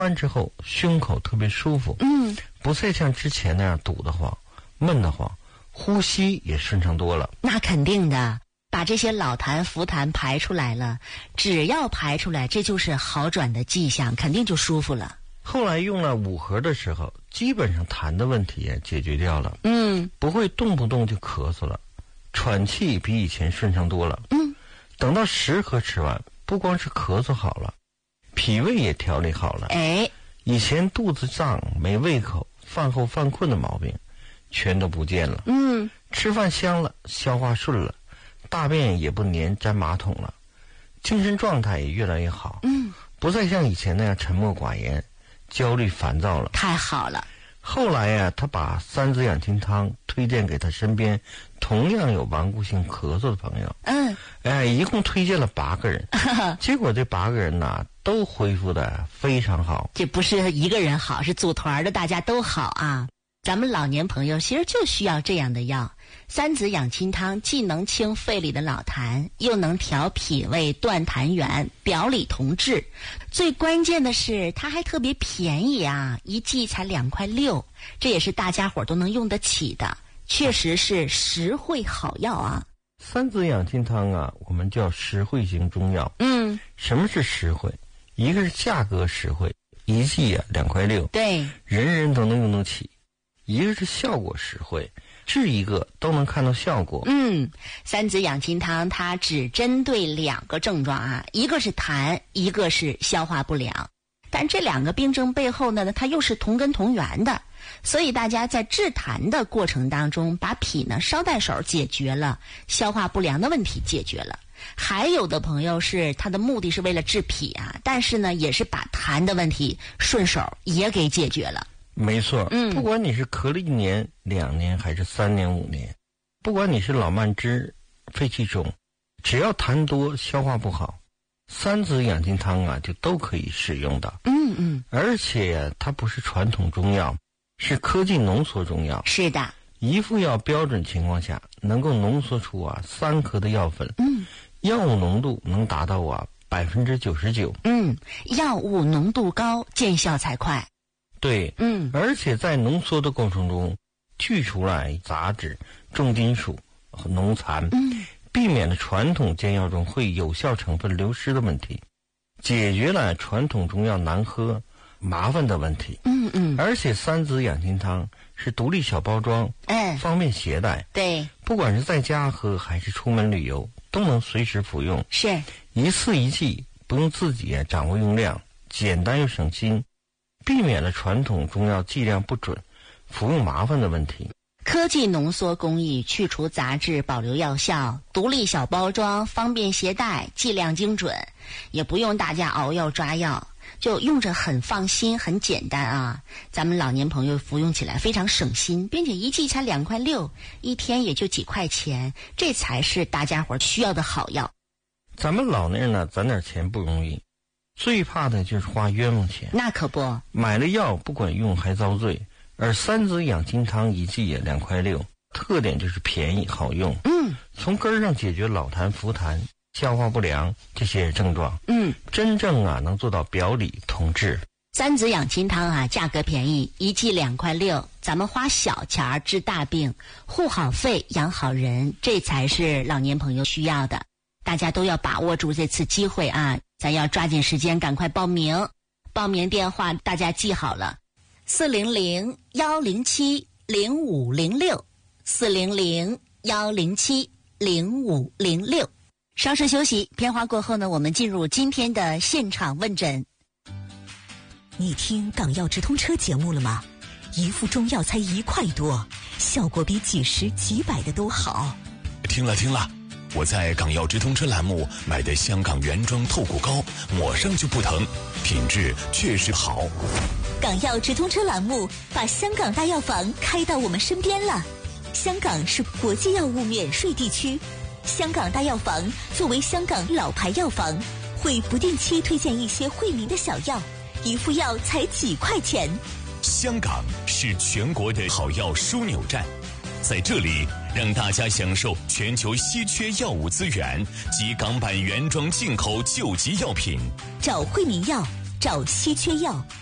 完之后胸口特别舒服，不再像之前那样堵得慌、闷得慌，呼吸也顺畅多了。 那肯定的，把这些老痰、浮痰排出来了，只要排出来，这就是好转的迹象，肯定就舒服了。 后来用了5盒的时候，基本上痰的问题也解决掉了，不会动不动就咳嗽了，喘气比以前顺畅多了。等到10盒吃完，不光是咳嗽好了，脾胃也调理好了。以前肚子胀、没胃口、饭后犯困的毛病全都不见了。吃饭香了，消化顺了，大便也不粘粘马桶了，精神状态也越来越好。不再像以前那样沉默寡言、焦虑烦躁了。 太好了。 后来呀，他把三子养心汤推荐给他身边同样有顽固性咳嗽的朋友。一共推荐了8个人，结果这8个人呢都恢复的非常好。 这不是一个人好，是组团的，大家都好啊。咱们老年朋友其实就需要这样的药。三子养心汤既能清肺里的老痰，又能调脾胃、断痰源，表里同治。最关键的是它还特别便宜啊，一剂才2.6块，这也是大家伙都能用得起的，确实是实惠好药啊。 三子养心汤啊，我们叫实惠型中药。什么是实惠？一个是价格实惠，一剂2.6块， 对， 人人都能用得起。一个是效果实惠，治一个都能看到效果。 三子养心汤它只针对2个症状啊，一个是痰，一个是消化不良。但这2个病症背后呢，它又是同根同源的，所以大家在治痰的过程当中，把脾呢捎带手解决了，消化不良的问题解决了。还有的朋友是他的目的是为了治脾啊，但是呢也是把痰的问题顺手也给解决了。 没错，不管你是咳了1年、2年还是3年、5年，不管你是老慢支、肺气肿，只要痰多、消化不好，三子养心汤啊就都可以使用的。而且它不是传统中药，是科技浓缩中药。 是的， 一副药标准情况下能够浓缩出3克的药粉，药物浓度能达到99%。 药物浓度高，见效才快。 对，而且在浓缩的过程中，去除了杂质、重金属和农残，避免了传统煎药中会有效成分流失的问题，解决了传统中药难喝、麻烦的问题。而且三子养心汤是独立小包装，方便携带。对，不管是在家喝还是出门旅游，都能随时服用。是，一次一剂，不用自己掌握用量，简单又省心。避免了传统中药剂量不准、服用麻烦的问题。 科技浓缩工艺，去除杂质，保留药效，独立小包装，方便携带，剂量精准，也不用大家熬药抓药，就用着很放心，很简单啊。咱们老年朋友服用起来非常省心，并且一剂才2.6块，一天也就几块钱，这才是大家伙需要的好药。 咱们老年人呢，攒点钱不容易。最怕的就是花冤枉钱， 那可不， 买了药不管用还遭罪。而三子养心汤一剂也2.6块，特点就是便宜好用。从根儿上解决老痰、浮痰、消化不良这些症状。真正能做到表里同治。 三子养心汤价格便宜，一剂2.6块，咱们花小钱治大病，护好肺，养好人，这才是老年朋友需要的。大家都要把握住这次机会啊！咱要抓紧时间，赶快报名。报名电话大家记好了：400-107-0506，400-107-0506。稍事休息，片花过后呢，我们进入今天的现场问诊。 你听港药直通车节目了吗？一副中药才1块多，效果比几十几百的都好。 听了，我在港药直通车栏目买的香港原装透骨膏，抹上就不疼，品质确实好。 港药直通车栏目把香港大药房开到我们身边了。香港是国际药物免税地区，香港大药房作为香港老牌药房，会不定期推荐一些惠民的小药，一副药才几块钱。 香港是全国的好药枢纽站，在这里让大家享受全球稀缺药物资源及港版原装进口救急药品。 找惠民药，找稀缺药，